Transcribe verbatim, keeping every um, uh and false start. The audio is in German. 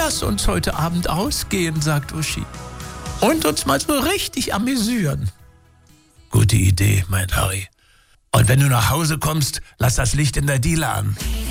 Lass uns heute Abend ausgehen, sagt Uschi. Und uns mal so richtig amüsieren. Gute Idee, meint Harry. Und wenn du nach Hause kommst, lass das Licht in der Diele an.